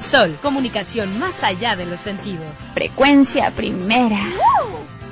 Sol, comunicación más allá de los sentidos. Frecuencia primera.